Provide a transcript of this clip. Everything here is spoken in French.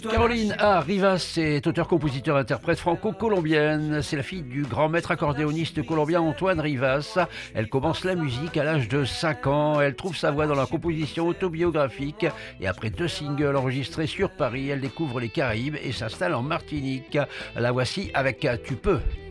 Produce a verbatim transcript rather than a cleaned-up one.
Caroline A. Rivas est auteure-compositeur-interprète franco-colombienne. C'est la fille du grand maître accordéoniste colombien Antoine Rivas. Elle commence la musique à l'âge de cinq ans. Elle trouve sa voix dans la composition autobiographique. Et après deux singles enregistrés sur Paris, elle découvre les Caraïbes et s'installe en Martinique. La voici avec Tu peux.